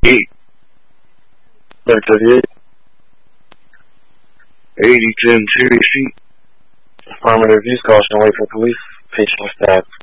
38. 8010 Cherry Street. Affirmative use, caution, wait for police. Patient staff.